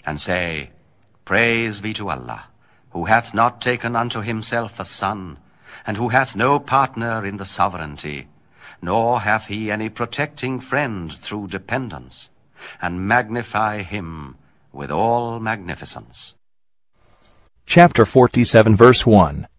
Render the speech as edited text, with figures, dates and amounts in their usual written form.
and say, Praise be to Allah, who hath not taken unto himself a son, and who hath no partner in the sovereignty, nor hath he any protecting friend through dependence, and magnify him with all magnificence. Chapter 47, verse 1.